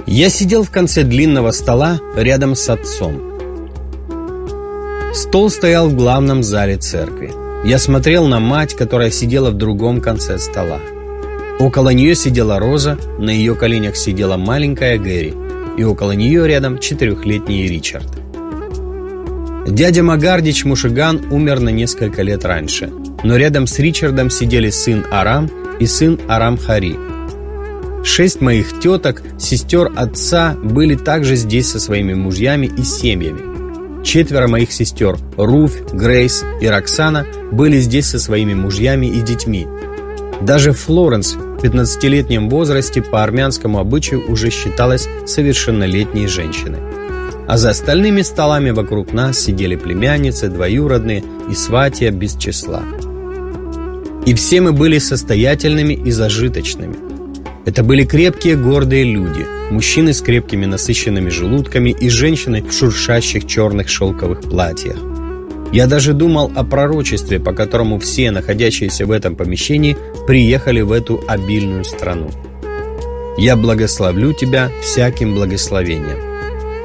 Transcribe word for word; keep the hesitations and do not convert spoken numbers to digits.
Я сидел в конце длинного стола рядом с отцом. Стол стоял в главном зале церкви. Я смотрел на мать, которая сидела в другом конце стола. Около нее сидела Роза, на ее коленях сидела маленькая Гэри, и около нее рядом четырехлетний Ричард. Дядя Магардич Мушиган умер на несколько лет раньше, но рядом с Ричардом сидели сын Арам и сын Арам-Хари. Шесть моих теток, сестер отца, были также здесь со своими мужьями и семьями. Четверо моих сестер, Руфь, Грейс и Роксана, были здесь со своими мужьями и детьми. Даже Флоренс в пятнадцатилетнем возрасте по армянскому обычаю уже считалась совершеннолетней женщиной. А за остальными столами вокруг нас сидели племянницы, двоюродные и сватья без числа. И все мы были состоятельными и зажиточными. Это были крепкие, гордые люди, мужчины с крепкими насыщенными желудками и женщины в шуршащих черных шелковых платьях. Я даже думал о пророчестве, по которому все, находящиеся в этом помещении, приехали в эту обильную страну. «Я благословлю тебя всяким благословением».